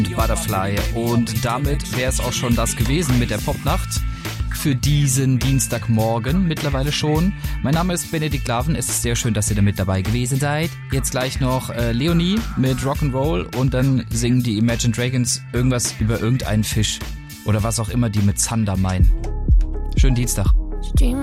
Butterfly. Und damit wäre es auch schon das gewesen mit der Popnacht für diesen Dienstagmorgen mittlerweile schon. Mein Name ist Benedikt Laven. Es ist sehr schön, dass ihr da mit dabei gewesen seid. Jetzt gleich noch Leonie mit Rock'n'Roll und dann singen die Imagine Dragons irgendwas über irgendeinen Fisch oder was auch immer die mit Zander meinen. Schönen Dienstag.